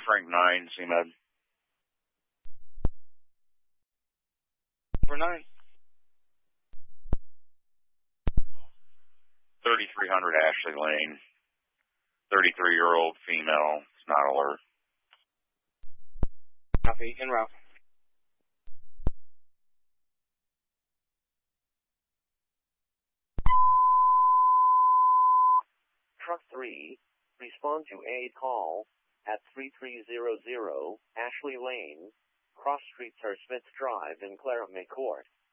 Frank 9, CMed. For 9. 3300 Ashley Lane. 33-year-old female. It's not alert. Copy. En route. Truck 3, respond to aid call at 3300 Ashley Lane, Cross Street, Smith Drive in Claret Court.